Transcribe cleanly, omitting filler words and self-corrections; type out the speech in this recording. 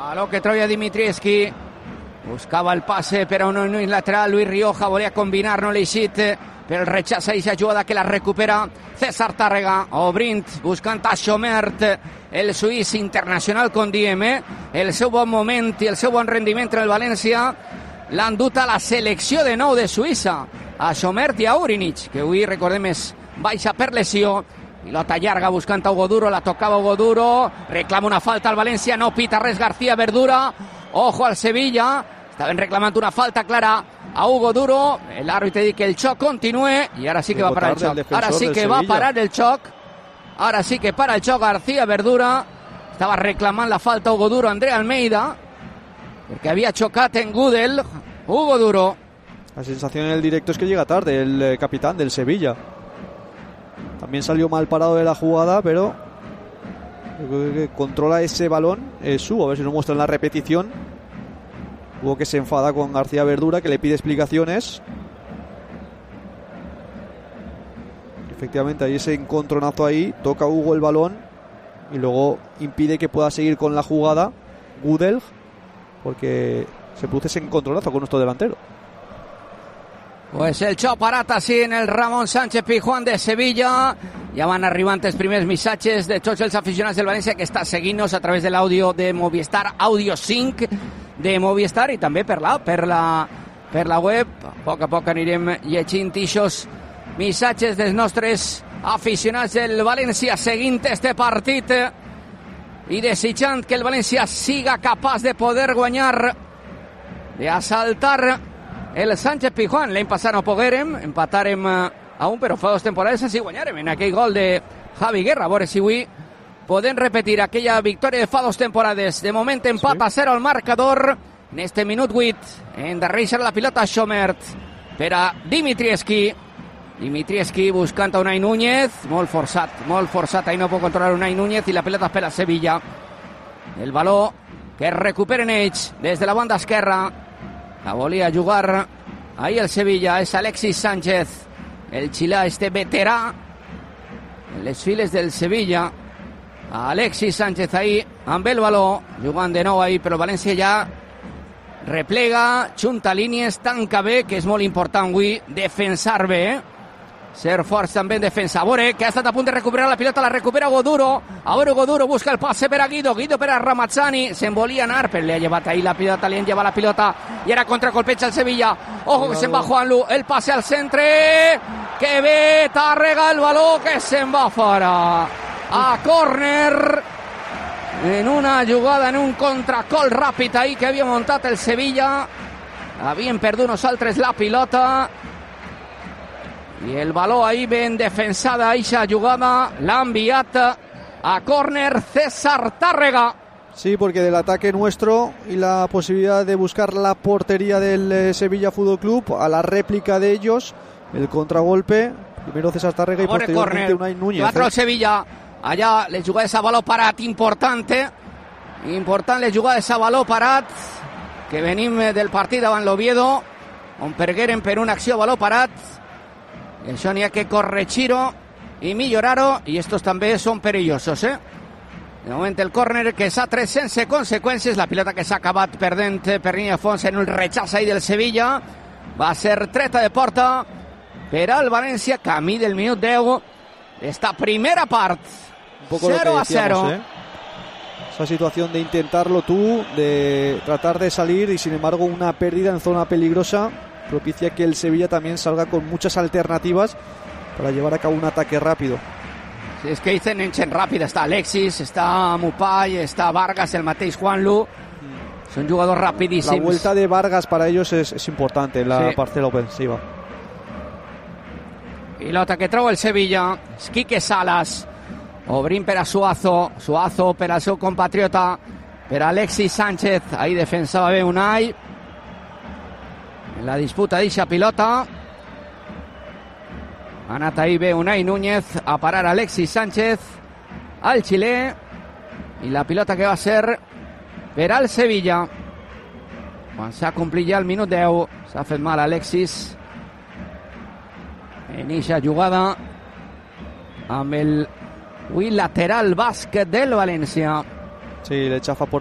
A lo que traía Dimitrievski. Buscava el pase, però no és lateral. Luis Rioja volia combinar, no l'ha eixit, però el rechaça i s'ajuda que la recupera César Tàrrega, obrint, buscant a Schomert, el suís internacional, com diem, el seu bon moment i el seu bon rendiment en el València l'han dut a la selecció de nou de Suïssa, a Schomert i a Urinic, que avui, recordem, és baixa per lesió. Pilota llarga buscant a Hugo Duro, la tocava Hugo Duro, reclama una falta al València, no pita res García Verdura. Ojo al Sevilla, estaven reclamant una falta clara a Hugo Duro, l'àrbitre diu que el xoc continue i ara sí que va parar el xoc, ara sí que va parar el xoc, ara sí que para el xoc García Verdura. Estava reclamant la falta Hugo Duro, André Almeida, perquè havia xocat en Gudel, Hugo Duro. La sensación en el directo es que llega tarde el capitán del Sevilla. También salió mal parado de la jugada, pero que controla ese balón es Hugo. A ver si lo muestra en la repetición. Hugo que se enfada con García Verdura, que le pide explicaciones. Efectivamente, hay ese encontronazo ahí. Toca Hugo el balón y luego impide que pueda seguir con la jugada Gudel, porque se produce ese encontronazo con nuestro delantero. Pues el xoc parat així en el Ramon Sánchez Pizjuán de Sevilla. Ja van arribant els primers missatges de tots els aficionats del València que està seguint-nos a través de l'àudio de Movistar, Audio 5 de Movistar, i també per la web. A poc anirem llegint ixos missatges dels nostres aficionats del València seguint este partit i desitjant que el València siga capaç de poder guanyar, de assaltar el Sánchez Pizjuán. L'any passat no poguérem, empatarem a un, però fa 2 temporades així guanyarem en aquell gol de Javi Guerra. A veure si avui podem repetir aquella victòria de fa 2 temporades. De moment empat a 0 al marcador en este minut 8. Endarrereix la pilota Schomert per a Dimitrievski. Dimitrievski buscant a Unai Núñez, molt forçat, ahí no pot controlar Unai Núñez i la pilota per a Sevilla. El baló que recuperen ells des de la banda esquerra. La volia jugar ahí el Sevilla, és Alexis Sánchez, el xilà, este veterà en les files del Sevilla. Alexis Sánchez ahí amb el baló, jugant de nou ahí, però València ja replega, junta línies, tanca bé, que és molt important avui, defensar bé, ser forts també en defensa. A veure, que ha estat a punt de recuperar la pilota, la recupera Hugo Duro. A veure, Hugo Duro busca el passe per a Guido per a Ramazzani, se'n volia anar, però li ha llevat ahí la pilota, li han llevat la pilota, i ara contracolpeja el Sevilla. Ojo que se'n va Juanlu, el passe al centre, que bé, Tàrrega el baló, que se'n va fora. A córner, en una jugada, en un contracol ràpid ahí que havia muntat el Sevilla. Havien perdut nosaltres la pilota. I el baló ahí ben defensada, eixa jugada, l'ha enviat a córner César Tàrrega. Sí, porque del ataque nuestro y la posibilidad de buscar la portería del Sevilla Fútbol Club, a la réplica de ellos, el contragolpe, primero César Tàrrega y posteriormente Unai Núñez. Va el Sevilla, allà les jugades a baló parat, important les jugades a baló parat, que venim del partit davant l'Oviedo, on pergueren per una acció a baló parat. Això n'hi ha que corregir-ho i millorar-ho, i estos també són perillosos, De moment el córner que s'ha tret sense conseqüències, la pilota que s'ha acabat perdent per línia de fons en un rechaç ahí del Sevilla, va ser treta de porta per al València, camí del minut 10, esta primera part, 0-0. Esa situación de intentarlo tú, de tratar de salir, y sin embargo una pérdida en zona peligrosa propicia que el Sevilla también salga con muchas alternativas para llevar a cabo un ataque rápido. Sí, és que dicen en ràpida, està Alexis, està Mupai, està Vargas, el mateix Juanlu, son jugadors rapidíssims. La vuelta de Vargas para ellos es importante en la parcela ofensiva. Pilota que treu el Sevilla, Quique Salas, obrint per a Suazo per al seu compatriota, per a Alexis Sánchez, ahí defensava bé Unai. En la disputa d'eixa pilota ha anat ahí bé Unai Núñez a parar a Alexis Sánchez, al xilè, i la pilota que va ser per al Sevilla. Quan s'ha complit ja el minut 10, s'ha fet mal Alexis en eixa jugada amb el lateral bàsquet del València. Sí, le chafa por